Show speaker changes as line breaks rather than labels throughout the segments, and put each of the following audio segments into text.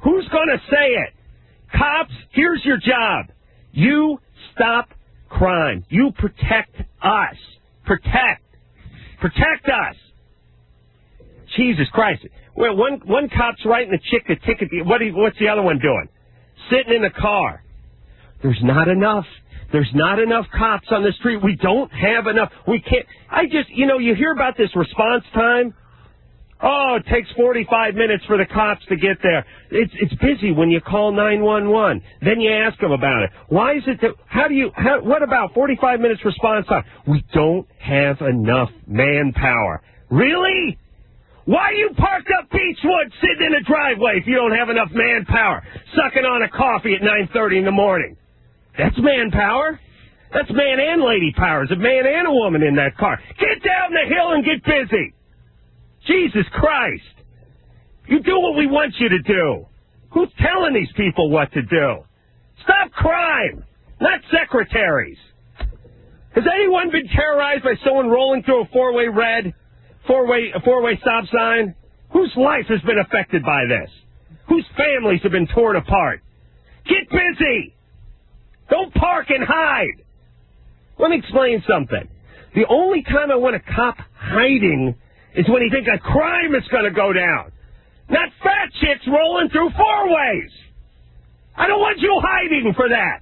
Who's going to say it? Cops, here's your job. You stop crime. You protect us. Protect us. Jesus Christ. Well, one cop's writing the chick a ticket. What's the other one doing? Sitting in the car. There's not enough. There's not enough cops on the street. We don't have enough. We can't. You hear about this response time. Oh, it takes 45 minutes for the cops to get there. It's busy when you call 911. Then you ask them about it. Why is it that, what about 45 minutes response time? We don't have enough manpower. Really? Why are you parked up Beechwood sitting in a driveway if you don't have enough manpower? Sucking on a coffee at 9:30 in the morning. That's manpower. That's man and lady power. There's a man and a woman in that car. Get down the hill and get busy. Jesus Christ. You do what we want you to do. Who's telling these people what to do? Stop crime, not secretaries. Has anyone been terrorized by someone rolling through a four-way stop sign? Whose life has been affected by this? Whose families have been torn apart? Get busy. Don't park and hide. Let me explain something. The only time I want a cop hiding is when he thinks a crime is going to go down. Not fat chicks rolling through four-ways. I don't want you hiding for that.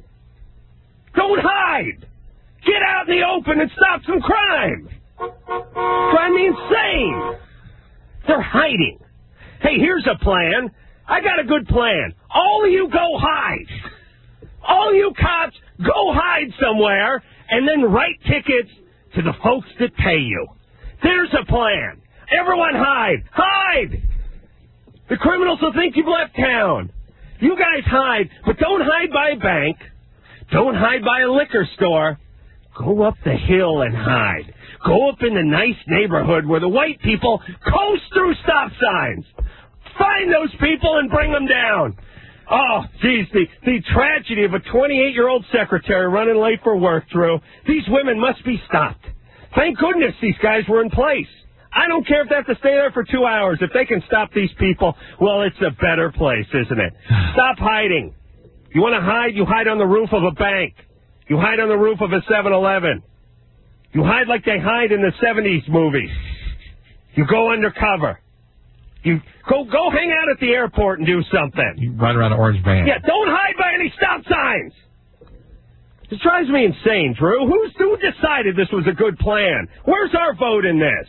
Don't hide. Get out in the open and stop some crime. Drive me insane. They're hiding. Hey, here's a plan. I got a good plan. All of you go hide. All you cops go hide somewhere and then write tickets to the folks that pay you. There's a plan. Everyone hide. Hide! The criminals will think you've left town. You guys hide, but don't hide by a bank. Don't hide by a liquor store. Go up the hill and hide. Go up in the nice neighborhood where the white people coast through stop signs. Find those people and bring them down. Oh, geez, the tragedy of a 28-year-old secretary running late for work, Drew. These women must be stopped. Thank goodness these guys were in place. I don't care if they have to stay there for 2 hours. If they can stop these people, well, it's a better place, isn't it? Stop hiding. You want to hide? You hide on the roof of a bank. You hide on the roof of a 7-Eleven. You hide like they hide in the 70s movies. You go undercover. You go hang out at the airport and do something.
You ride around an orange van.
Yeah, don't hide by any stop signs. This drives me insane, Drew. Who decided this was a good plan? Where's our vote in this?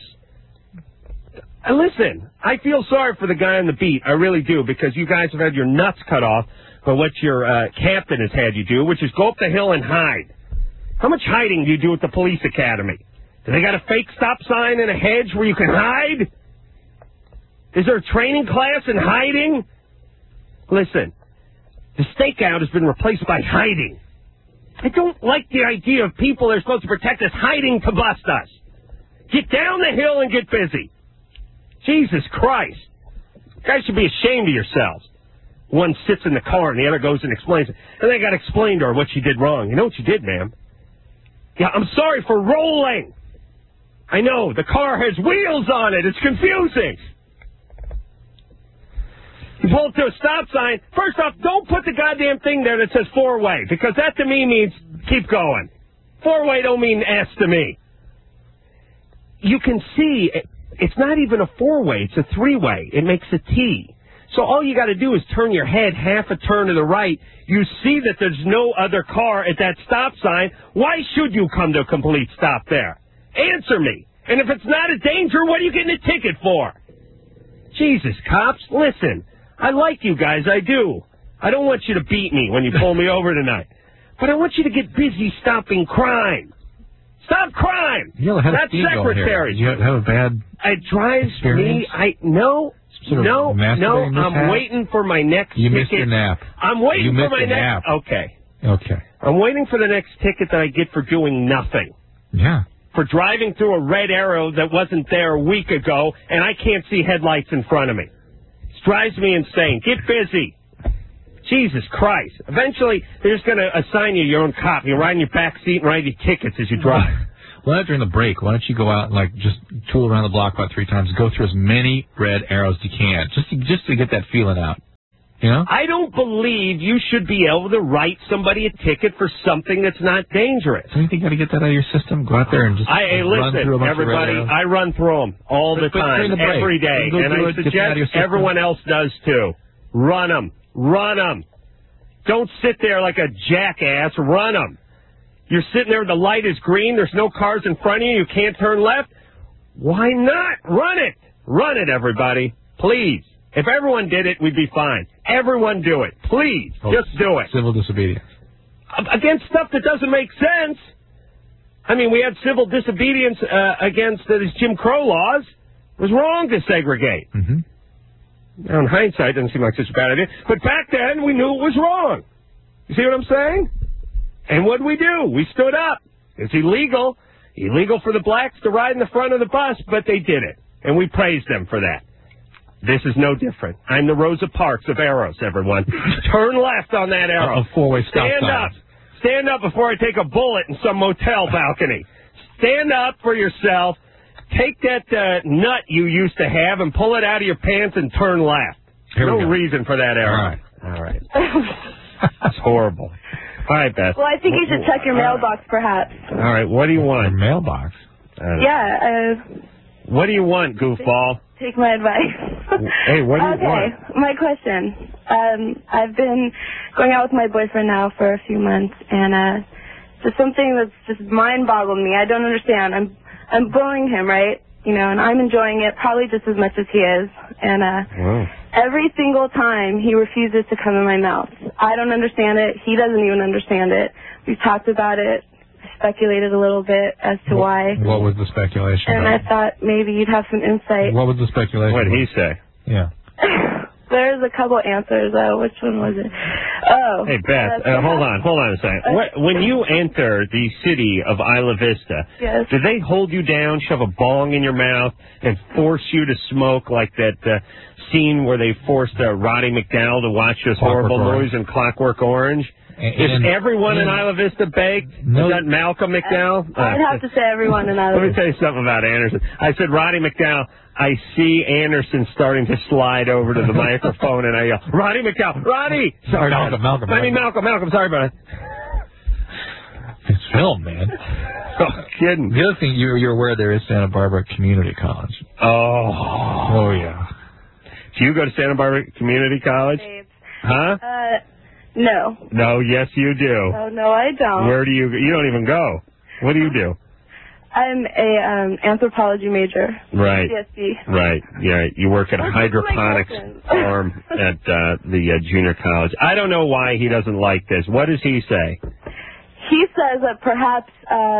Listen, I feel sorry for the guy on the beat. I really do, because you guys have had your nuts cut off by what your captain has had you do, which is go up the hill and hide. How much hiding do you do at the police academy? Do they got a fake stop sign in a hedge where you can hide? Is there a training class in hiding? Listen, the stakeout has been replaced by hiding. I don't like the idea of people that are supposed to protect us hiding to bust us. Get down the hill and get busy. Jesus Christ. You guys should be ashamed of yourselves. One sits in the car and the other goes and explains it. And they got to explain to her what she did wrong. You know what you did, ma'am? Yeah, I'm sorry for rolling. I know, the car has wheels on it. It's confusing. You pull up to a stop sign. First off, don't put the goddamn thing there that says four-way, because that to me means keep going. Four-way don't mean S to me. You can see it's not even a four-way. It's a three-way. It makes a T. So all you got to do is turn your head half a turn to the right. You see that there's no other car at that stop sign. Why should you come to a complete stop there? Answer me. And if it's not a danger, what are you getting a ticket for? Jesus, cops, listen. I like you guys, I do. I don't want you to beat me when you pull me over tonight. But I want you to get busy stopping crime. Stop crime! Not secretaries.
You have a bad
It drives
experience?
me. No, I'm waiting for my next ticket.
You missed your nap.
I'm waiting for my
nap. Okay.
I'm waiting for the next ticket that I get for doing nothing.
Yeah.
For driving through a red arrow that wasn't there a week ago, and I can't see headlights in front of me. It drives me insane. Get busy. Jesus Christ. Eventually, they're just going to assign you your own cop. You ride in your back seat and write your tickets as you drive.
Well, during the break, why don't you go out and just tool around the block about 3 times, go through as many red arrows as you can, just to get that feeling out. You know?
I don't believe you should be able to write somebody a ticket for something that's not dangerous.
Don't you think you got to get that out of your system? Go out there and just
Hey,
run
listen,
through a bunch
everybody,
of
I run through them all the time,
during the break,
every day,
go
and
through
I
it, get them out of your
suggest
system.
everyone else does too. Run them. Run them. Don't sit there like a jackass. Run them. You're sitting there, the light is green, there's no cars in front of you, you can't turn left. Why not? Run it. Run it, everybody. Please. If everyone did it, we'd be fine. Everyone do it. Please. Just do it.
Civil disobedience.
Against stuff that doesn't make sense. I mean, we had civil disobedience against these Jim Crow laws. It was wrong to segregate.
Mm-hmm.
Now, in hindsight, it doesn't seem like such a bad idea. But back then, we knew it was wrong. You see what I'm saying? And what did we do? We stood up. It's illegal. Illegal for the blacks to ride in the front of the bus, but they did it. And we praised them for that. This is no different. I'm the Rosa Parks of arrows, everyone. Turn left on that arrow.
A four-way stop
Stand
sign.
up. Stand up before I take a bullet in some motel balcony. Stand up for yourself. Take that nut you used to have and pull it out of your pants and turn left. No reason for that arrow. All right. It's horrible. All right, Beth.
Well, I think you should check your mailbox, perhaps.
All right, what do you want?
Your mailbox?
Yeah,
what do you want, goofball?
take my advice.
Hey, what do you want?
Okay, my question. I've been going out with my boyfriend now for a few months, and just something that's just mind-boggled me. I don't understand. I'm bullying him, right? You know, and I'm enjoying it probably just as much as he is. And every single time he refuses to come in my mouth. I don't understand it. He doesn't even understand it. We've talked about it, speculated a little bit as to why.
What was the speculation?
And I thought maybe you'd have some insight.
What was the speculation?
What did he say?
Yeah.
There's a couple answers, though. Which one was it? Oh.
Hey, Beth, hold on a second. When you enter the city of Isla Vista,
yes.
do they hold you down, shove a bong in your mouth, and force you to smoke like that scene where they forced Roddy McDowall to watch this horrible movies in Clockwork Orange? Is everyone in Isla Vista baked?
No.
Is that Malcolm McDowell?
I'd have to say everyone in Isla Vista.
Let me tell you something about Anderson. I said, Roddy McDowall, I see Anderson starting to slide over to the microphone, and I yell, Roddy McDowall, Roddy! Sorry,
Malcolm.
I mean, Malcolm, sorry about it.
It's film, man.
Oh, kidding.
The other thing, you're aware there is Santa Barbara Community College.
Oh, yeah. Do you go to Santa Barbara Community College? Huh?
No.
No, yes, you do.
Oh, no, I don't.
Where do you don't even go. What do you do?
I'm a anthropology major.
Right.
CSB.
Right. Yeah. You work at a hydroponics farm at the junior college. I don't know why he doesn't like this. What does he say?
He says that perhaps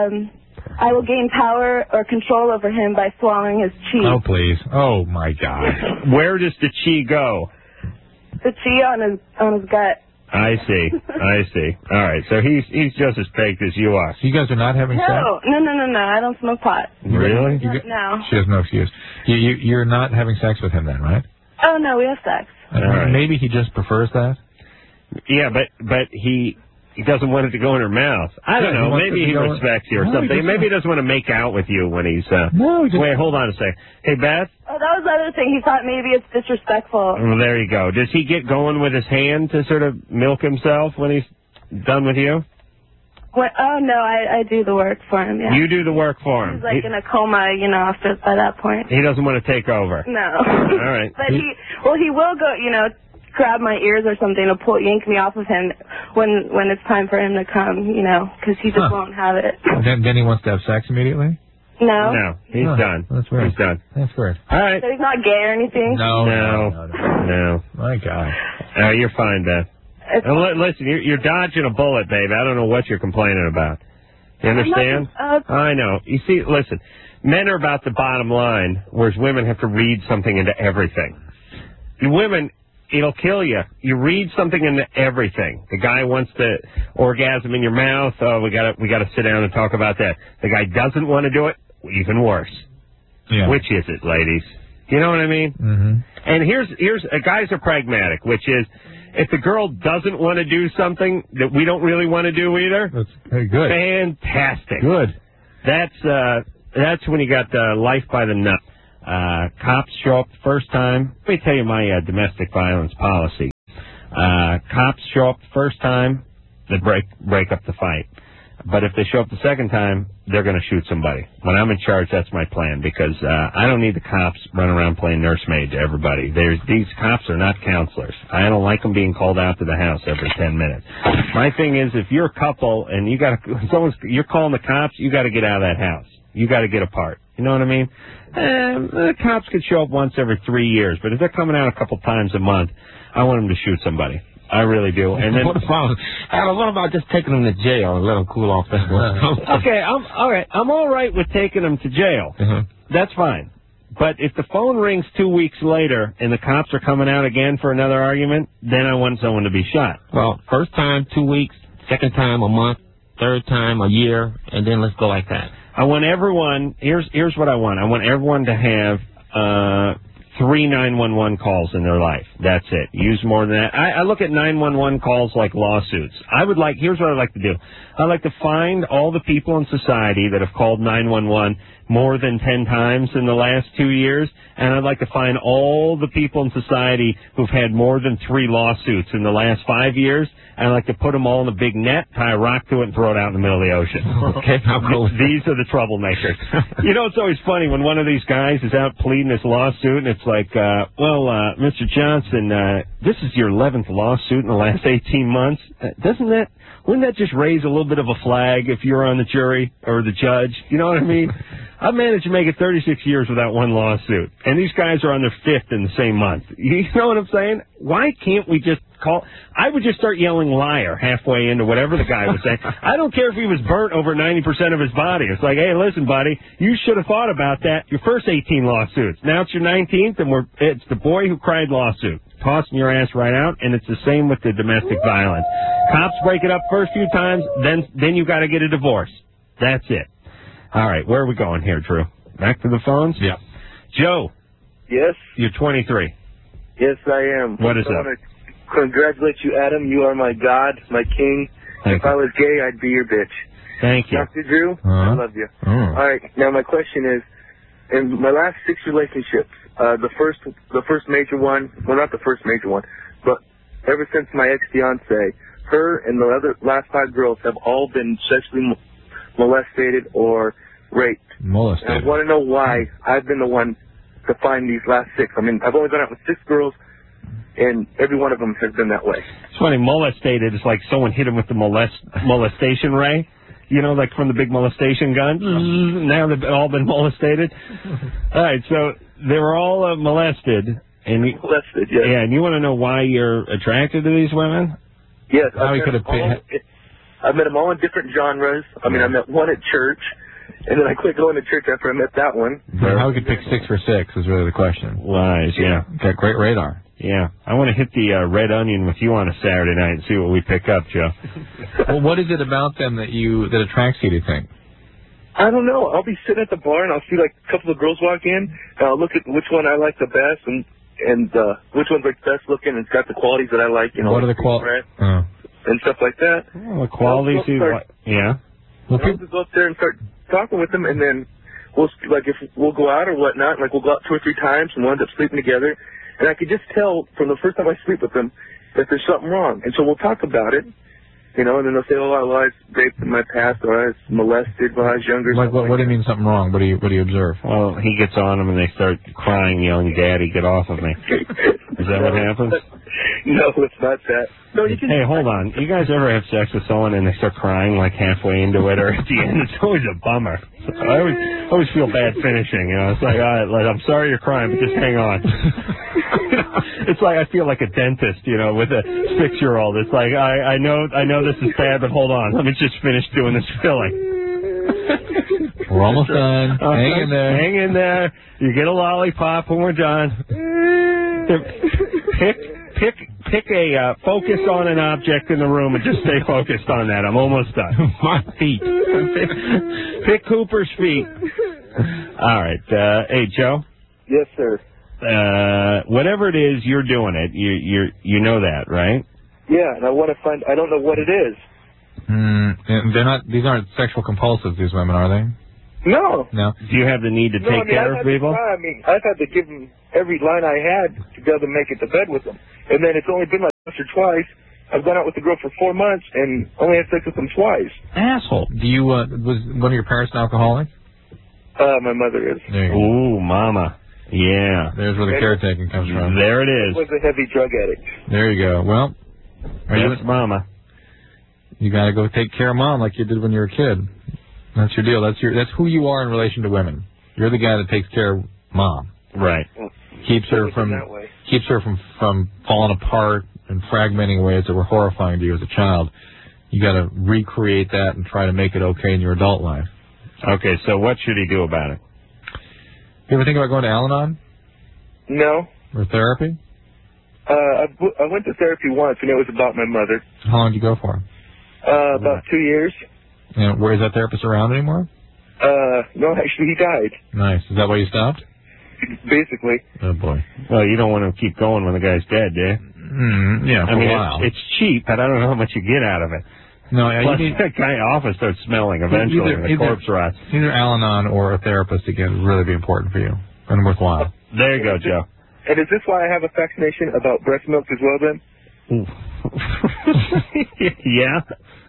I will gain power or control over him by swallowing his chi.
Oh, please. Oh, my God.
Where does the chi go?
The chi on his gut.
I see. All right. So he's just as baked as you are.
So you guys are not having sex?
No. I don't smoke pot.
Really?
No.
She has no excuse. You're not having sex with him then, right?
Oh, no, we have sex.
Right.
Maybe he just prefers that?
Yeah, but he doesn't want it to go in her mouth. I don't know. Maybe he respects you or something. Maybe he doesn't want to make out with you when he's... Wait, hold on a second. Hey, Beth?
Oh, that was the other thing. He thought maybe it's disrespectful.
Well, there you go. Does he get going with his hand to sort of milk himself when he's done with you?
Oh, no, I do the work for him, yeah.
You do the work for him.
He's like in a coma, after by that point.
He doesn't want to take over.
No.
All right.
But he will go, grab my ears or something to yank me off of him when it's time for him to come, because he just won't have it.
Then he wants to have sex immediately?
No.
No, he's done.
That's weird.
He's done.
That's weird.
All right.
So he's not gay or anything?
No.
My God.
You're fine, Beth. Listen, you're dodging a bullet, babe. I don't know what you're complaining about. You understand? I know. You see, listen, men are about the bottom line, whereas women have to read something into everything. Women, it'll kill you. You read something into everything. The guy wants to orgasm in your mouth. Oh, we gotta sit down and talk about that. The guy doesn't want to do it. Even worse.
Yeah.
Which is it, ladies? You know what I mean?
Mm-hmm.
And here's guys are pragmatic, which is if the girl doesn't want to do something that we don't really want to do either.
That's very good.
Fantastic.
Good.
That's when you got life by the nut. Cops show up the first time. Let me tell you my domestic violence policy. Cops show up the first time, they break up the fight. But if they show up the second time, they're going to shoot somebody. When I'm in charge, that's my plan, because I don't need the cops running around playing nursemaid to everybody. These cops are not counselors. I don't like them being called out to the house every 10 minutes. My thing is, if you're a couple and you're calling the cops, you got to get out of that house. You got to get apart. You know what I mean? The cops could show up once every 3 years, but if they're coming out a couple times a month, I want them to shoot somebody. I really do. And then,
what about just taking them to jail and let them cool off that one?
Okay, I'm all right with taking them to jail. That's fine. But if the phone rings 2 weeks later and the cops are coming out again for another argument, then I want someone to be shot.
Well, first time 2 weeks, second time a month, third time a year, and then let's go like that.
I want everyone. Here's what I want. I want everyone to have 3 911 calls in their life. That's it. Use more than that. I look at 911 calls like lawsuits. Here's what I'd like to do. I'd like to find all the people in society that have called 911 more than 10 times in the last 2 years, and I'd like to find all the people in society who've had more than 3 lawsuits in the last 5 years, and I'd like to put them all in a big net, tie a rock to it, and throw it out in the middle of the ocean.
Okay, how cool.
These are the troublemakers. You know, it's always funny when one of these guys is out pleading this lawsuit, and it's like, Mr. Johnson, this is your 11th lawsuit in the last 18 months. Wouldn't that just raise a little bit of a flag if you're on the jury or the judge? You know what I mean? I've managed to make it 36 years without one lawsuit, and these guys are on their 5th in the same month. You know what I'm saying? Why can't we just call? I would just start yelling liar halfway into whatever the guy was saying. I don't care if he was burnt over 90% of his body. It's like, hey, listen, buddy, you should have thought about that. Your first 18 lawsuits. Now it's your 19th, and it's the boy who cried lawsuit. Tossing your ass right out, and it's the same with the domestic violence. Cops break it up first few times, then you got to get a divorce. That's it. All right, where are we going here, Drew? Back to the phones?
Yeah.
Joe.
Yes?
You're 23.
Yes, I am.
What is
I
up?
want to congratulate you, Adam. You are my god, my king. If I was gay, I'd be your bitch.
Thank you.
Dr. Drew, I love you. All right, now my question is, in my last 6 relationships, the first major one, well, not the first major one, but ever since my ex-fiancée, her and the last 5 girls have all been sexually molested or raped.
Molested.
And I want to know why I've been the one to find these last 6. I mean, I've only gone out with 6 girls, and every one of them has been that way.
It's funny, molested is like someone hit him with the molestation ray. You know, like from the big molestation gun. Now they've all been molested. All right, so they were all molested.
Molested, yes.
Yeah, and you want to know why you're attracted to these women?
Yes.
How he could have
I met them all in different genres. I mean, I met one at church, and then I quit going to church after I met that one.
How we could pick 6 for 6 is really the question.
Lies, yeah.
Got great radar.
Yeah. I want to hit the red onion with you on a Saturday night and see what we pick up, Joe.
Well, what is it about them that attracts you, do you think?
I don't know. I'll be sitting at the bar, and I'll see, like, a couple of girls walk in, and I'll look at which one I like the best, and which one's, like, best looking and it's got the qualities that I like, you know.
What are the qualities?
And stuff like that.
Well, the qualities yeah.
Well, people go up there and start talking with them, and then if we'll go out or whatnot, like we'll go out 2 or 3 times and we'll end up sleeping together. And I could just tell from the first time I sleep with them that there's something wrong. And so we'll talk about it, you know, and then they'll say, oh, I was raped in my past, or I was molested when I was younger.
Like, what do you mean something wrong? What do you observe?
Well, he gets on them and they start crying, yelling, Daddy, get off of me. Is that what happens?
No, it's not that. No, you can.
Hey, hold on. You guys ever have sex with someone and they start crying like halfway into it, or at the end? It's always a bummer. I always feel bad finishing. You know, it's like, all right, I'm sorry you're crying, but just hang on. It's like I feel like a dentist, you know, with a 6-year-old. It's like I know this is bad, but hold on, let me just finish doing this filling.
We're almost done. Hang in there.
Hang in there. You get a lollipop when we're done. Pick a focus on an object in the room and just stay focused on that. I'm almost done.
My feet.
Pick Cooper's feet. All right. Hey, Joe.
Yes, sir.
Whatever it is, you're doing it. You know that, right?
Yeah, and I want to find. I don't know what it is.
They're not. These aren't sexual compulsives. These women, are they?
No.
No.
Do you have the need to take care of people?
I mean, I've had to give them every line I had to be able to make it to bed with them, and then it's only been like or twice. I've gone out with the girl for 4 months and only had sex with him twice.
Asshole. Do you, was one of your parents an alcoholic?
My mother is.
There you go.
Ooh, mama. Yeah.
There's where the caretaking comes from.
There it is.
Was a heavy drug addict.
There you go. Well,
That's mama.
You got to go take care of mom like you did when you were a kid. That's your deal. That's who you are in relation to women. You're the guy that takes care of mom.
Right.
Keeps her from falling apart and fragmenting in ways that were horrifying to you as a child. You got to recreate that and try to make it okay in your adult life.
Okay, so what should he do about it?
You ever think about going to Al-Anon?
No.
Or therapy?
I went to therapy once, and it was about my mother.
How long did you go for?
About 2 years.
And where is that therapist around anymore?
No, actually, he died.
Nice. Is that why you stopped?
Basically.
Oh, boy.
Well, you don't want to keep going when the guy's dead, do you?
Yeah, for
I mean,
a while.
it's cheap, but I don't know how much you get out of it.
No,
Plus, that guy office starts smelling eventually when the corpse rots.
Either Al-Anon or a therapist, again, would really be important for you and worthwhile.
There you go, Joe.
And is this why I have a fascination about breast milk as well, then?
Yeah?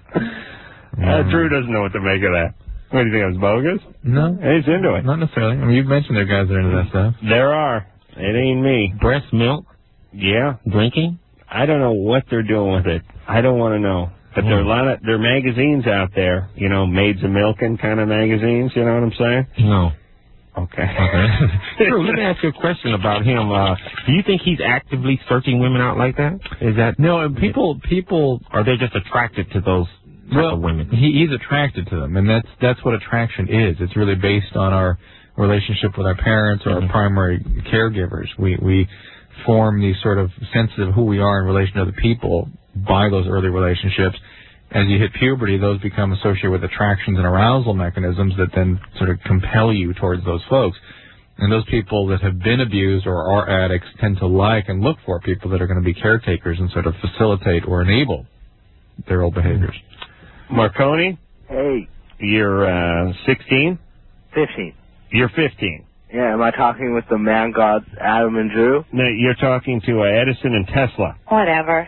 Drew doesn't know what to make of that. What do you think, I was bogus?
No.
He's into it.
Not necessarily. I mean, you've mentioned there are guys that are into that stuff.
There are. It ain't me.
Breast milk?
Yeah.
Drinking?
I don't know what they're doing with it. I don't want to know. But there are there are magazines out there, you know, Maids of Milking kind of magazines, you know what I'm saying?
No.
Okay.
Drew, let me ask you a question about him. Do you think he's actively searching women out like that? Is that
no? People,
are they just attracted to those type of women?
He's attracted to them, and that's what attraction is. It's really based on our relationship with our parents or our primary caregivers. We form these sort of senses of who we are in relation to other people by those early relationships. As you hit puberty, those become associated with attractions and arousal mechanisms that then sort of compel you towards those folks. And those people that have been abused or are addicts tend to like and look for people that are going to be caretakers and sort of facilitate or enable their old behaviors.
Marconi?
Hey.
You're 16?
15.
You're 15.
Yeah, am I talking with the man gods Adam and Drew?
No, you're talking to Edison and Tesla.
Whatever.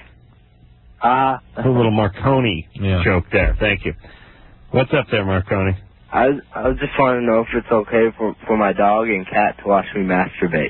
A little Marconi joke there. Thank you. What's up there, Marconi?
I was just wanting to know if it's okay for my dog and cat to watch me masturbate.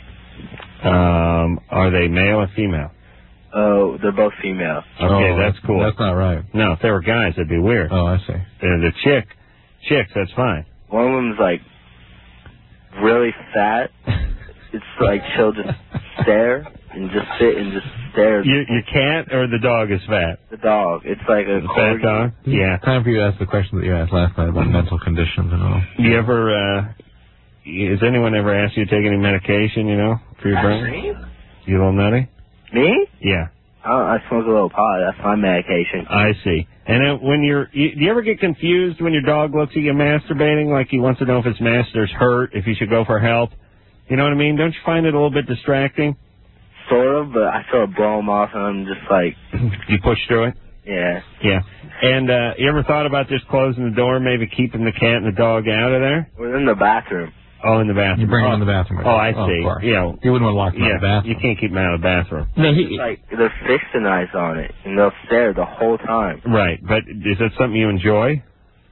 Are they male or female?
Oh, they're both female.
Okay, that's cool.
That's not right.
No, if they were guys, that'd be weird.
Oh, I see.
The chicks, that's fine.
One of them's like really fat. It's like she'll just stare and just sit and just stare.
Your cat or the dog is fat?
The dog. It's like a
fat dog? Yeah.
Time for you to ask the question that you asked last night about mental conditions and all.
You ever, has anyone ever asked you to take any medication, you know, for your brain? You little nutty?
Me?
Yeah.
I smoke a little pot. That's my medication.
I see. And then when do you ever get confused when your dog looks at you masturbating, like he wants to know if his master's hurt, if he should go for help? You know what I mean? Don't you find it a little bit distracting?
Sort of, but I sort of blow him off and I'm just like...
You push through it?
Yeah.
Yeah. And you ever thought about just closing the door, maybe keeping the cat and the dog out of there?
We're in the bathroom.
Oh, in the bathroom.
You bring them in the bathroom.
Oh, I see.
Yeah. You wouldn't want to lock them in the bathroom.
You can't keep them out of the bathroom.
No, like, they're fixed and eyes on it, and they'll stare the whole time.
Right, but is that something you enjoy?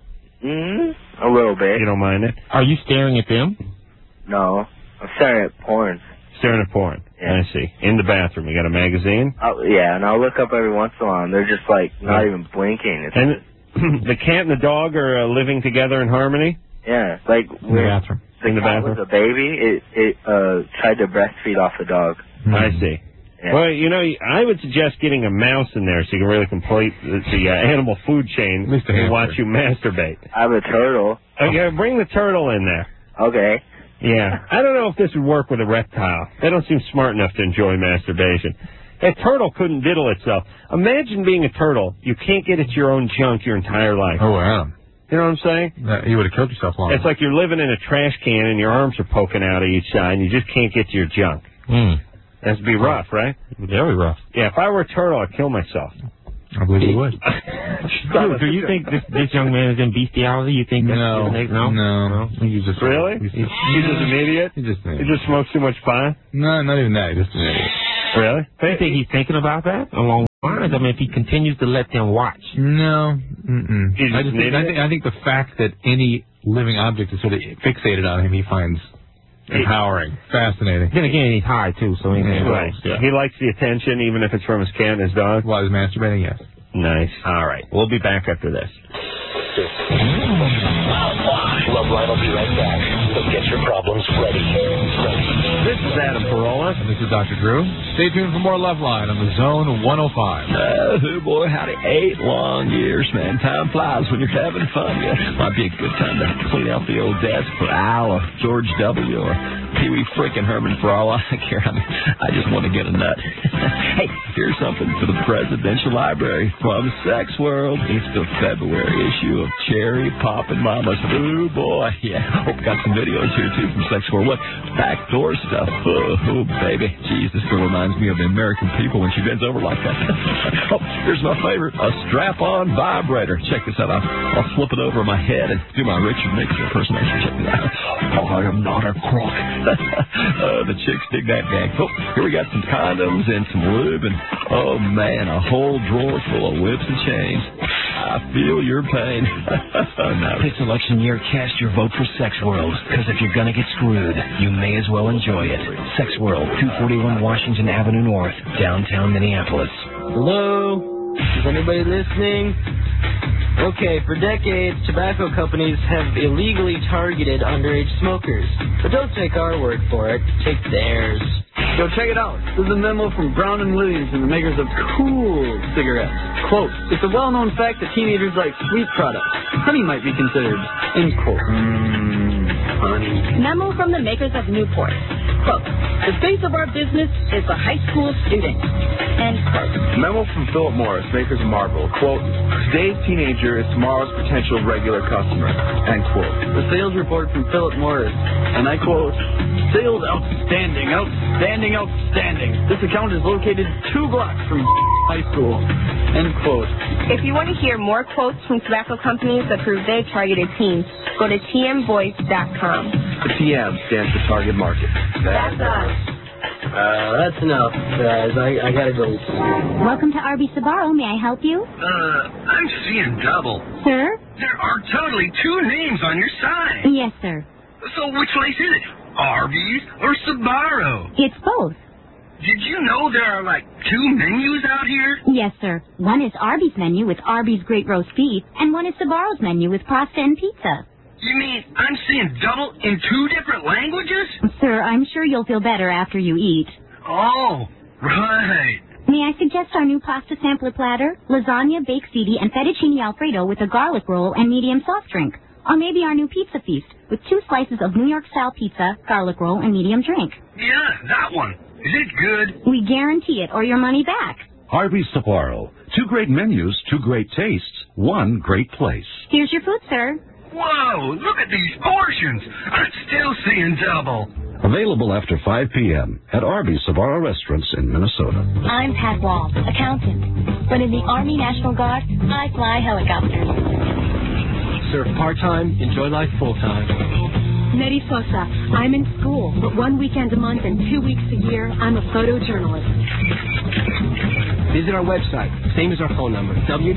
A little bit.
You don't mind it?
Are you staring at them?
No. I'm staring at porn.
Staring at porn. Yeah. I see. In the bathroom. You got a magazine?
Yeah, and I'll look up every once in a while, and they're just, like, not even blinking. It's
and the cat and the dog are living together in harmony?
Yeah. Like,
in the bathroom.
The cat was a baby. It tried to breastfeed off the dog.
I see. Yeah. Well, you know, I would suggest getting a mouse in there so you can really complete the animal food chain and watch you masturbate.
I have a turtle.
Okay, bring the turtle in there.
Okay.
Yeah. I don't know if this would work with a reptile. They don't seem smart enough to enjoy masturbation. A turtle couldn't diddle itself. Imagine being a turtle. You can't get at your own junk your entire life.
Oh, wow.
You know what I'm saying?
You would have killed yourself long.
It's like you're living in a trash can and your arms are poking out of each side and you just can't get to your junk. That'd be rough, right?
Very rough.
Yeah, if I were a turtle, I'd kill myself.
I believe you would.
Do you think this young man is in bestiality? You think that's
No. He's just
really? He's just an idiot?
He
just smokes too much pot?
No, not even that. He's just an idiot.
Really?
You think he's thinking about that along I mean, if he continues to let them watch.
No. I think the fact that any living object is sort of fixated on him, he finds empowering, fascinating.
Then again, he's high, too, so anything
right.
goes. Yeah.
He likes the attention, even if it's from his cat and his dog?
While he's masturbating, yes.
Nice. All right. We'll be back after this.
Loveline will be right back. So get your problems ready.
This is Adam Carolla.
And this is Dr. Drew. Stay tuned for more Loveline on the Zone 105.
Boy, howdy. 8 long years, man. Time flies when you're having fun. Yeah. Might be a good time to clean out the old desk for Al or George W. or Pee Wee frickin' Herman for all I care. I just want to get a nut. Hey, here's something for the Presidential Library from Sex World. It's the February issue of Cherry Poppin' Mamas. Ooh, boy. Yeah. Oh, got some videos here, too, from Sex World. What? Backdoor stuff. Oh, baby. Jeez, this girl reminds me of the American People when she bends over like that. Oh, here's my favorite. A strap-on vibrator. Check this out. I'll flip it over my head and do my Richard Nixon impersonation. Check this out. I am not a crook. The chicks dig that gag. Oh, here we got some condoms and some lube, and oh man, a whole drawer full of whips and chains. I feel your pain.
This election year, cast your vote for Sex World, because if you're gonna get screwed, you may as well enjoy it. Sex World, 241 Washington Avenue North, downtown Minneapolis.
Hello? Is anybody listening? Okay, for decades, tobacco companies have illegally targeted underage smokers. But don't take our word for it. Take theirs.
Go check it out. This is a memo from Brown & Williamson, the makers of Cool cigarettes. Quote, it's a well-known fact that teenagers like sweet products. Honey might be considered. End quote. Honey.
Memo from the makers of Newport. Quote, the face of our business is the high school student. End quote.
Memo from Philip Morris, makers of Marlboro. Quote, today's teenager is tomorrow's potential regular customer. End quote.
The sales report from Philip Morris, and I quote, sales outstanding, outstanding, outstanding. This account is located 2 blocks from high school. End quote.
If you want to hear more quotes from tobacco companies that prove they targeted teens, go to tmvoice.com.
The TM stands for Target Market.
That's us.
That's enough, guys. I gotta go.
Welcome to Arby Sabaro. May I help you?
I'm seeing double.
Sir?
There are totally 2 names on your sign.
Yes, sir.
So which place is it? Arby's or Sabaro?
It's both.
Did you know there are like 2 menus out here?
Yes, sir. One is Arby's menu with Arby's Great Roast Beef, and one is Sabaro's menu with pasta and pizza.
You mean I'm seeing double in 2 different languages?
Sir, I'm sure you'll feel better after you eat.
Oh, right.
May I suggest our new pasta sampler platter? Lasagna, baked ziti, and fettuccine alfredo with a garlic roll and medium soft drink. Or maybe our new pizza feast with 2 slices of New York-style pizza, garlic roll, and medium drink.
Yeah, that one. Is it good?
We guarantee it, or your money back.
Arby's Sabaro. 2 great menus, 2 great tastes, 1 great place.
Here's your food, sir.
Whoa, look at these portions. I'm still seeing double.
Available after 5 p.m. at Arby's Sabaro restaurants in Minnesota.
I'm Pat Wall, accountant. But in the Army National Guard, I fly helicopters.
Serve part-time, enjoy life full-time.
Neri Sosa. I'm in school, but 1 weekend a month and 2 weeks a year, I'm a photojournalist.
Visit our website, same as our phone number,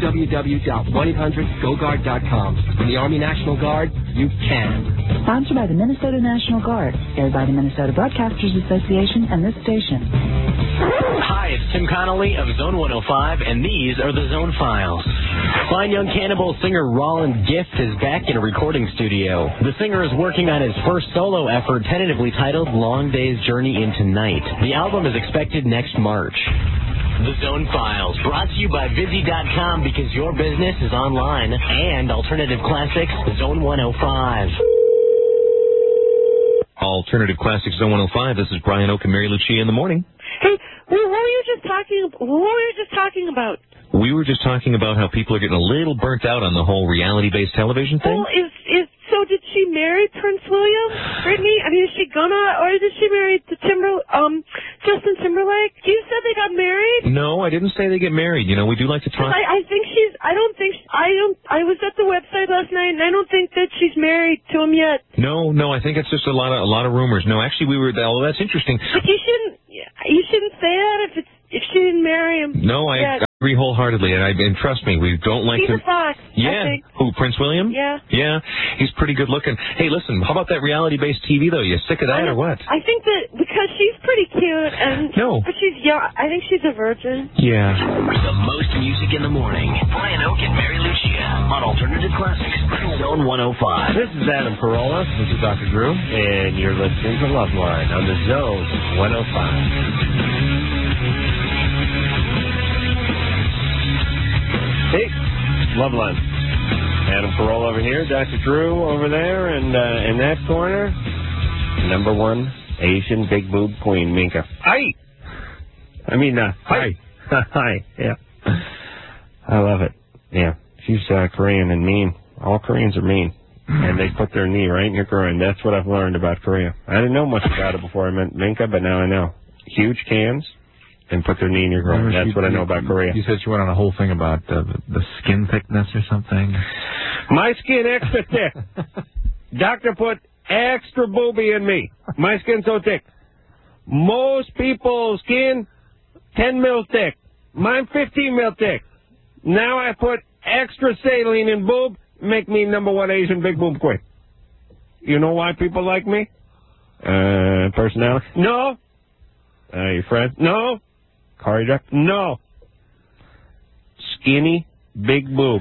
www.1800GoGuard.com. In the Army National Guard, you can.
Sponsored by the Minnesota National Guard, aired by the Minnesota Broadcasters Association and this station.
Hi, it's Tim Connolly of Zone 105, and these are the Zone Files. Fine young cannibal singer Roland Gift is back in a recording studio. The singer is working on his first solo effort, tentatively titled Long Day's Journey into Night. The album is expected next March. The Zone Files, brought to you by Vizzy.com, because your business is online, and Alternative Classics, Zone 105.
Alternative Classics Zone 105, this is Brian Oak and Mary Lucia in the morning.
Hey, what were you just talking about?
We were just talking about how people are getting a little burnt out on the whole reality-based television thing.
Well, so did she marry Prince William? Brittany? I mean, is she gonna, or did she marry Justin Timberlake? You said they got married?
No, I didn't say they get married. You know, we do like to talk.
I was at the website last night, and I don't think that she's married to him yet.
No, I think it's just a lot of rumors. No, actually, that's interesting.
But you shouldn't say that if she didn't marry him.
No,
yet.
agree wholeheartedly, and trust me, we don't like
He's
to...
a fox.
Yeah. Who, Prince William?
Yeah.
Yeah. He's pretty good looking. Hey, listen, how about that reality-based TV, though? You sick of that or what?
I think that because she's pretty cute and but she's young, I think she's a virgin.
Yeah.
The most music in the morning. Brian Oak and Mary Lucia on Alternative Classics. Zone 105.
This is Adam Carolla. This is Dr. Drew. And you're listening to Love Line on the Zone 105. Hey, Love Line. Adam Carolla over here, Dr. Drew over there, and in that corner, number one Asian big boob queen, Minka. Hi! Hi. Hi, yeah. I love it. Yeah, she's Korean and mean. All Koreans are mean. And they put their knee right in your groin. That's what I've learned about Korea. I didn't know much about it before I met Minka, but now I know. Huge cans. And put their knee in your groin. That's what I know about Korea.
You said she went on a whole thing about the skin thickness or something.
My skin extra thick. Doctor put extra booby in me. My skin so thick. Most people's skin 10 mil thick. Mine 15 mil thick. Now I put extra saline in boob, make me number one Asian big boob queen. You know why people like me? Personality? No. Your friend? No. Car drive? No. Skinny, big boob.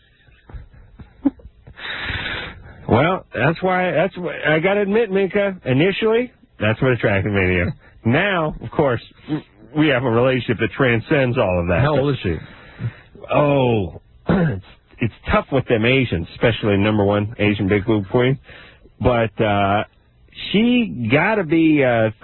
Well, that's why I got to admit, Minka, initially, that's what attracted me to you. Now, of course, we have a relationship that transcends all of that.
How old is she?
Oh, it's tough with them Asians, especially number one Asian big boob queen. But she got to be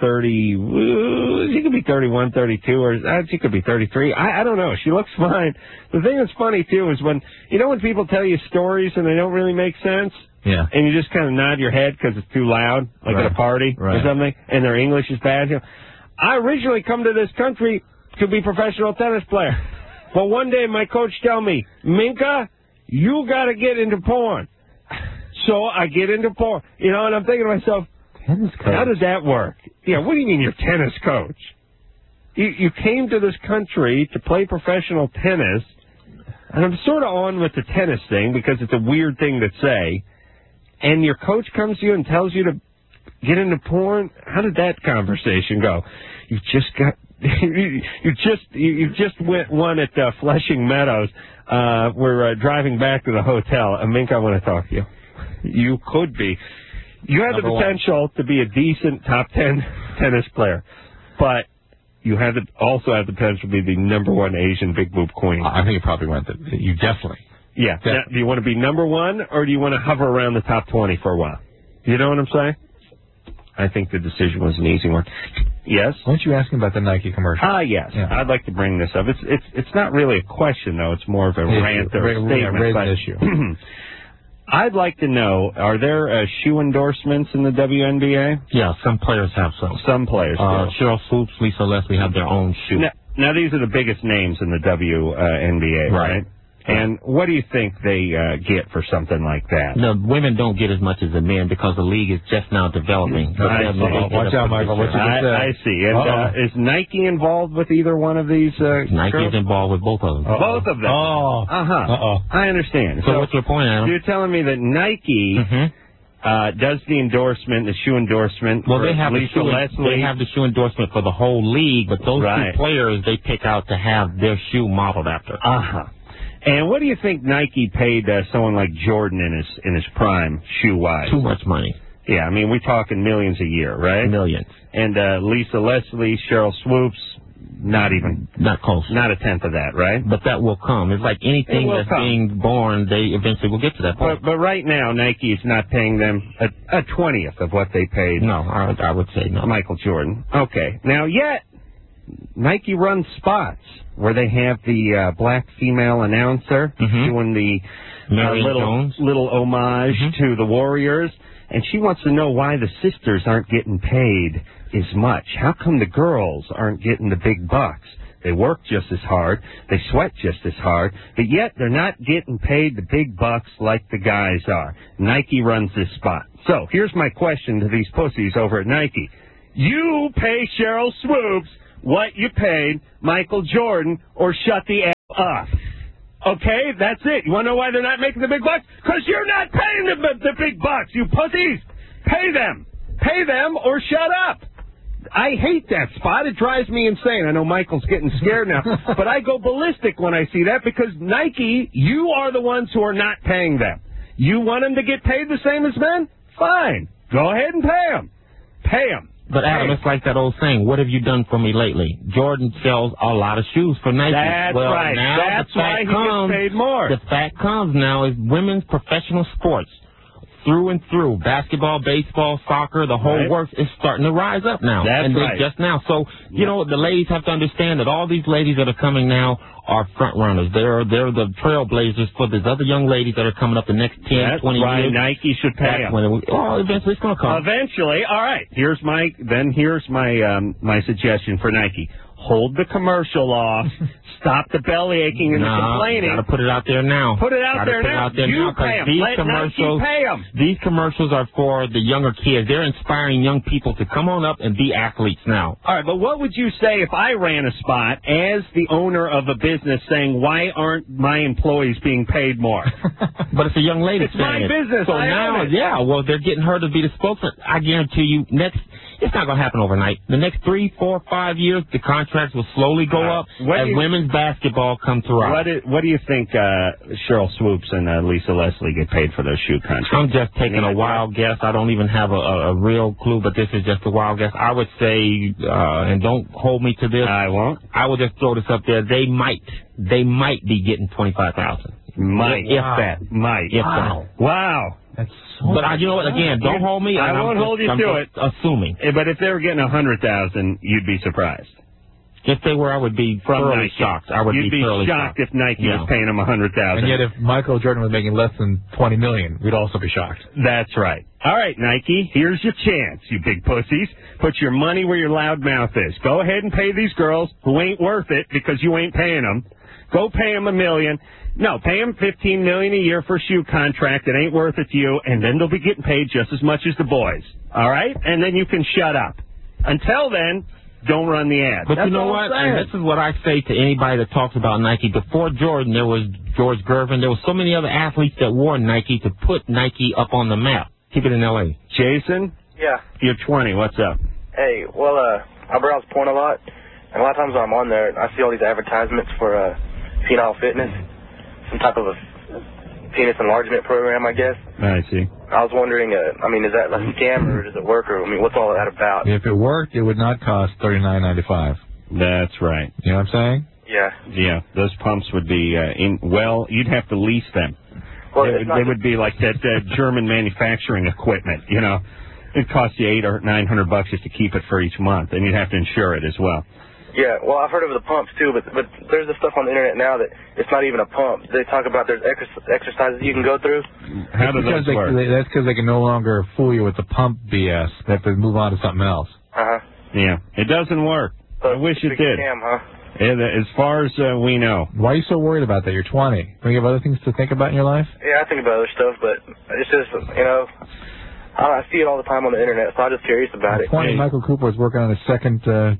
30. She could be 31, 32, or she could be 33. I don't know. She looks fine. The thing that's funny, too, is when people tell you stories and they don't really make sense.
Yeah.
And you just kind of nod your head because it's too loud, like at a party or something, and their English is bad. I originally come to this country to be a professional tennis player. But one day my coach tell me, Minka, you got to get into porn. So I get into porn. And I'm thinking to myself, tennis coach? How does that work? Yeah, what do you mean you're tennis coach? You came to this country to play professional tennis, and I'm sort of on with the tennis thing because it's a weird thing to say, and your coach comes to you and tells you to get into porn? How did that conversation go? You just got... you just won at Flushing Meadows. We're driving back to the hotel. Mink, I want to talk to you. You could be. You have the potential to be a decent top 10 tennis player, but you also have the potential to be the number one Asian big boob queen.
I think you probably went that. You definitely.
Yeah. Now, do you want to be number one, or do you want to hover around the top 20 for a while? You know what I'm saying? I think the decision was an easy one. Yes?
Why don't you ask him about the Nike commercial?
Yes. Yeah. I'd like to bring this up. It's not really a question, though. It's more of a rant or a statement.
Raise an issue.
I'd like to know, are there shoe endorsements in the WNBA?
Yeah, some players have some.
Some players do.
Cheryl Swoops, Lisa Leslie have their own shoe.
Now, these are the biggest names in the WNBA, right? And what do you think they get for something like that?
The women don't get as much as the men because the league is just now developing.
Watch out, Michael. What you just said.
I see. And is Nike involved with either one of these?
Nike is involved with both of them.
Both of them? I understand.
So what's your point, Adam?
You're telling me that Nike does the endorsement, the shoe endorsement.
Well, they have the shoe endorsement for the whole league, but those two players they pick out to have their shoe modeled after.
And what do you think Nike paid someone like Jordan in his prime, shoe-wise?
Too much money.
Yeah, I mean, we're talking millions a year, right?
Millions.
And Lisa Leslie, Cheryl Swoops, not close. Not a tenth of that, right?
But that will come. It's like anything that's being born, they eventually will get to that point.
But right now, Nike is not paying them a 20th of what they paid.
No, I would say no.
Michael Jordan. Okay. Now, yet, Nike runs spots where they have the black female announcer doing the little homage to the Warriors, and she wants to know why the sisters aren't getting paid as much. How come the girls aren't getting the big bucks? They work just as hard, they sweat just as hard, but yet they're not getting paid the big bucks like the guys are. Nike runs this spot. So here's my question to these pussies over at Nike. You pay Cheryl Swoops what you paid Michael Jordan, or shut the us. Okay, that's it. You want to know why they're not making the big bucks? Because you're not paying the big bucks, you pussies. Pay them. Pay them or shut up. I hate that spot. It drives me insane. I know Michael's getting scared now, but I go ballistic when I see that because Nike, you are the ones who are not paying them. You want them to get paid the same as men? Fine. Go ahead and pay them. Pay them.
But, Adam, it's like that old saying, what have you done for me lately? Jordan sells a lot of shoes for Nike.
That's
well,
right.
Now
That's why he gets paid more.
The fact comes now is women's professional sports, through and through, basketball, baseball, soccer, the whole works is starting to rise up now.
That's
and
right.
Just now. So, you know, the ladies have to understand that all these ladies that are coming now are front runners. They're the trailblazers for these other young ladies that are coming up the next 10,
That's
20
why
years.
Nike should pay them.
Eventually it's going to come.
Eventually. All right. Here's my my suggestion for Nike. Hold the commercial off. Stop the belly aching and the complaining.
Got to put it out there now.
Put it out there now. You pay them. Let Nike pay them.
These commercials are for the younger kids. They're inspiring young people to come on up and be athletes now.
All right, but what would you say if I ran a spot as the owner of a business saying, why aren't my employees being paid more?
But it's a young lady
It's
saying
my
it.
business.
So
I
now,
own it.
yeah, well, they're getting her to be the spokesman. I guarantee you, it's not going to happen overnight. The next 3, 4, 5 years, the contracts will slowly go up as women's basketball comes throughout.
What do you think Cheryl Swoops and Lisa Leslie get paid for those shoe contracts?
I'm just taking a wild guess. I don't even have a real clue, but this is just a wild guess. I would say, and don't hold me to this.
I won't.
I will just throw this up there. They might be getting $25,000.
Might.
If that.
Might.
If that.
Wow.
That's so
But you know what? Again, don't hold me.
I won't hold you to it.
Assuming.
But if they were getting $100,000, you'd be surprised.
If they were, I would be thoroughly shocked. I would
You'd be
thoroughly
shocked if Nike was paying them $100,000.
And yet, if Michael Jordan was making less than $20 million, we'd also be shocked.
That's right. All right, Nike, here's your chance, you big pussies. Put your money where your loud mouth is. Go ahead and pay these girls who ain't worth it because you ain't paying them. Go pay them $1 million. No, pay them $15 million a year for a shoe contract that ain't worth it to you, and then they'll be getting paid just as much as the boys. All right? And then you can shut up. Until then, don't run the ad.
But you know what? And this is what I say to anybody that talks about Nike. Before Jordan, there was George Gervin. There was so many other athletes that wore Nike to put Nike up on the map. Keep it in L.A.
Jason?
Yeah.
You're 20. What's up?
Hey, well, I browse porn a lot, and a lot of times when I'm on there, I see all these advertisements for penile fitness, some type of a penis enlargement program, I guess.
I see.
I was wondering, is that like a scam or does it work, or what's all that about?
If it worked, it would not cost $39.95.
That's right.
You know what I'm saying?
Yeah.
Yeah, those pumps would be, you'd have to lease them.
Well,
they would be like that German manufacturing equipment, you know. It'd cost you $800 or $900 just to keep it for each month, and you'd have to insure it as well.
Yeah, well, I've heard of the pumps, too, but there's the stuff on the internet now that it's not even a pump. They talk about there's exercises you can go through.
How does that work?
That's because they can no longer fool you with the pump BS. They have to move on to something else.
Uh-huh.
Yeah, it doesn't work. I wish it did.
Scam, huh?
As far as we know.
Why are you so worried about that? You're 20. Don't you have other things to think about in your life?
Yeah, I think about other stuff, but it's just, I see it all the time on the internet, so I'm just curious about it.
20, Michael Cooper is working on his second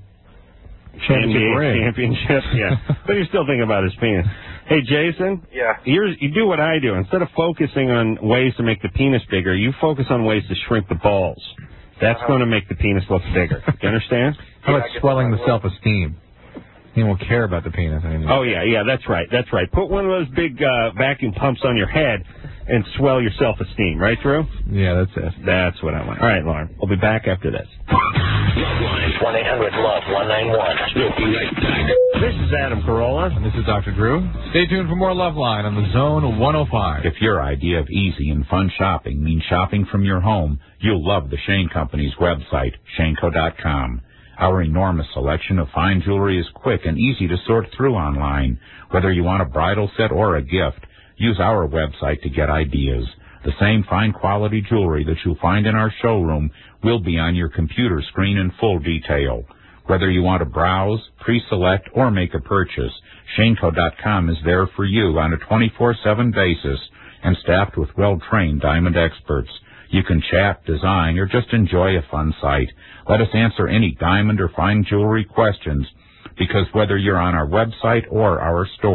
championship, yeah. But you're still thinking about his penis. Hey, Jason?
Yeah.
You do what I do. Instead of focusing on ways to make the penis bigger, you focus on ways to shrink the balls. That's going to make the penis look bigger. You understand?
How about swelling the self-esteem? You won't care about the penis anymore.
Oh, yeah, that's right. Put one of those big vacuum pumps on your head and swell your self-esteem. Right, Drew?
Yeah, that's it.
That's what I want. All right, Lauren. We'll be back after this.
Loveline 1-800-LOVE-191. We'll be right back.
This is Adam Carolla.
And this is Dr. Drew. Stay tuned for more Loveline on the Zone 105.
If your idea of easy and fun shopping means shopping from your home, you'll love the Shane Company's website, shaneco.com. Our enormous selection of fine jewelry is quick and easy to sort through online. Whether you want a bridal set or a gift, use our website to get ideas. The same fine quality jewelry that you'll find in our showroom will be on your computer screen in full detail. Whether you want to browse, pre-select, or make a purchase, shaneco.com is there for you on a 24/7 basis and staffed with well-trained diamond experts. You can chat, design, or just enjoy a fun site. Let us answer any diamond or fine jewelry questions, because whether you're on our website or our store,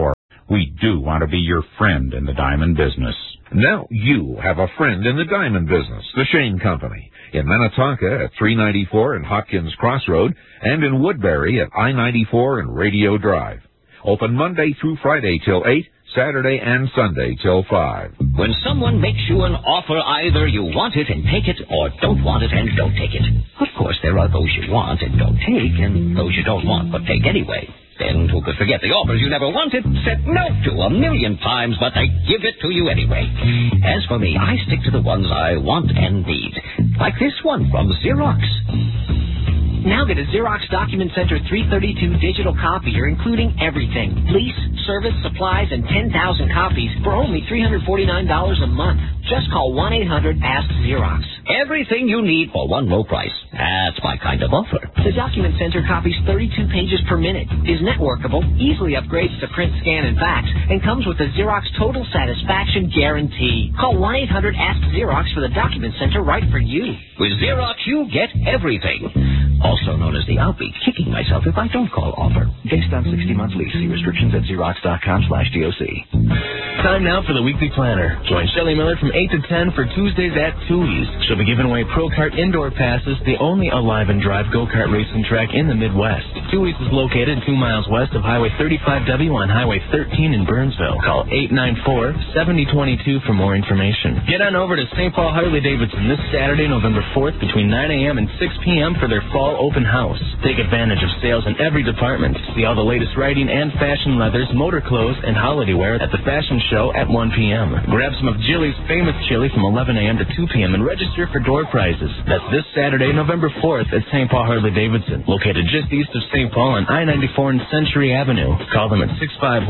We do want to be your friend in the diamond business.
Now you have a friend in the diamond business, the Shane Company, in Minnetonka at 394 and Hopkins Crossroad, and in Woodbury at I-94 and Radio Drive. Open Monday through Friday till 8, Saturday and Sunday till 5.
When someone makes you an offer, either you want it and take it, or don't want it and don't take it. Of course, there are those you want and don't take, and those you don't want but take anyway. Then who could forget the offers you never wanted, said no to 1,000,000 times, but they give it to you anyway. As for me, I stick to the ones I want and need. Like this one from Xerox.
Now get a Xerox Document Center 332 digital copier, including everything. Lease, service, supplies, and 10,000 copies for only $349 a month. Just call 1-800-ASK-XEROX.
Everything you need for one low price. That's my kind of offer.
The Document Center copies 32 pages per minute, is networkable, easily upgrades to print, scan, and fax, and comes with the Xerox Total Satisfaction Guarantee. Call 1-800-ASK-XEROX for the Document Center right for you.
With Xerox, you get everything. Also known as the I'll be kicking myself if I don't call offer.
Based on 60-month lease. See restrictions at Xerox.com/DOC.
Time now for the Weekly Planner. Join Shelley Miller from 8 to 10 for Tuesdays at Tui's. She'll be giving away Pro Kart Indoor Passes, the only alive and drive go-kart racing track in the Midwest. Tui's is located 2 miles west of Highway 35W on Highway 13 in Burnsville. Call 894-7022 for more information. Get on over to St. Paul Harley-Davidson this Saturday, November 4th between 9 a.m. and 6 p.m. for their fall open house. Take advantage of sales in every department. See all the latest riding and fashion leathers, motor clothes, and holiday wear at the fashion show at 1 p.m. Grab some of Jilly's famous chili from 11 a.m. to 2 p.m. and register for door prizes. That's this Saturday, November 4th at St. Paul Harley-Davidson, located just east of St. Paul on I-94 and Century Avenue. Call them at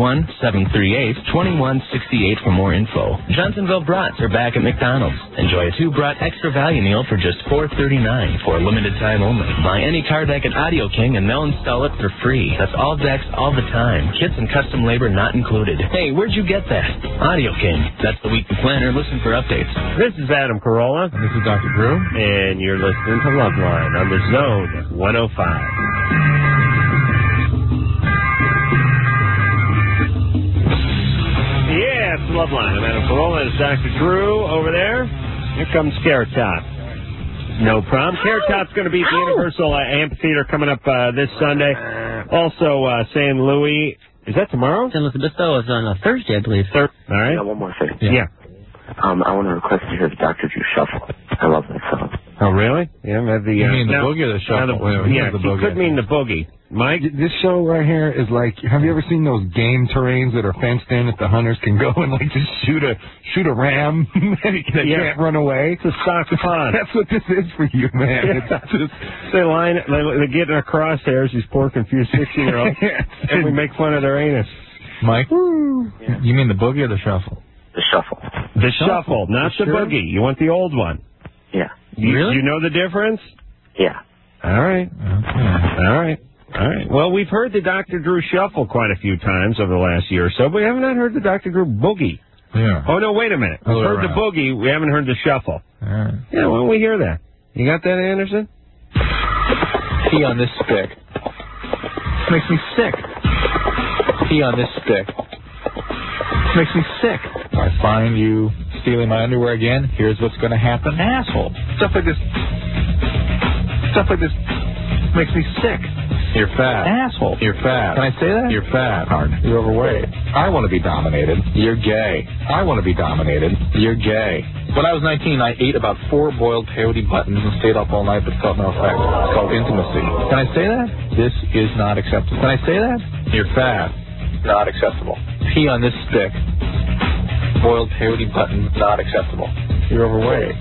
651-738-2168 for more info. Johnsonville Brats are back at McDonald's. Enjoy a 2-brat extra value meal for just $4.39 for a limited time only. Buy any car deck at Audio King and they'll install it for free. That's all decks all the time. Kits and custom labor not included. Hey, where'd you get that? Audio King. That's the Weekly Planner. Listen for updates.
This is Adam Carolla.
This is Dr. Drew.
And you're listening to Loveline on the Zone 105. Yeah, it's Loveline. I'm Adam Carolla. It's Dr. Drew over there. Here comes Carrot Top. No problem. Carrot Top's going to be at the Universal Amphitheater coming up this Sunday. Also, San Luis. Is that tomorrow?
San Luis Obispo is on a Thursday, I believe.
All right.
Yeah, one more thing.
Yeah.
I want to request to hear the Dr. Drew Shuffle. I love that song.
Oh, really? Yeah, the,
you mean the boogie or the shuffle?
Yeah, he could mean the boogie. Mike?
This show right here is like, have you ever seen those game terrains that are fenced in that the hunters can go and like just shoot a ram that can't run away?
It's a soccer pond.
That's what this is for you, man.
Yeah.
It's just...
They get in our crosshairs, these poor confused 16-year-olds, and we make fun of their anus.
Mike? You mean the boogie or the shuffle?
The shuffle.
The shuffle, not the boogie. You want the old one.
Yeah.
Really? You know the difference?
Yeah.
All right. Okay. All right. Well, we've heard the Dr. Drew Shuffle quite a few times over the last year or so, but we haven't heard the Dr. Drew Boogie.
Yeah.
Oh, no, wait a minute. We've heard the Boogie. We haven't heard the Shuffle.
All right.
Yeah, why don't we hear that? You got that, Anderson?
Pee on this stick. Makes me sick. Pee on this stick. Makes me sick. If I find you stealing my underwear again, here's what's going to happen. Asshole. Stuff like this makes me sick. You're fat. Asshole. You're fat. Can I say that? You're fat. Hard. You're overweight. I want to be dominated. You're gay. I want to be dominated. You're gay. When I was 19, I ate about 4 boiled peyote buttons and stayed up all night but felt no effect. It's called intimacy. Can I say that? This is not acceptable. Can I say that? You're fat. Not acceptable. Pee on this stick. Boiled peyote buttons. Not acceptable. You're overweight.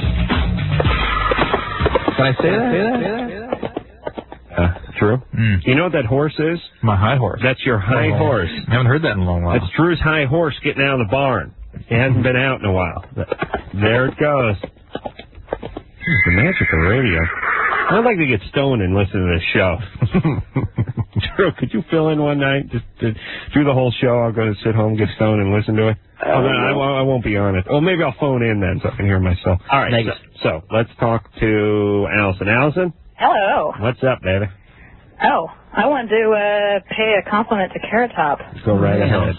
Can I say that?
True. You know what that horse is?
My high horse.
That's your high horse.
I haven't heard that in a long while.
That's Drew's high horse getting out of the barn. It hasn't been out in a while. There it goes. The magic of radio. I'd like to get stoned and listen to this show. Drew, could you fill in one night? Just do the whole show. I'll go to sit home, get stoned, and listen to it. I won't be on it. Oh, maybe I'll phone in then so I can hear myself. All right. So let's talk to Allison. Allison?
Hello.
What's up, baby?
Oh, I wanted to pay a compliment to Carrot Top.
Go right ahead.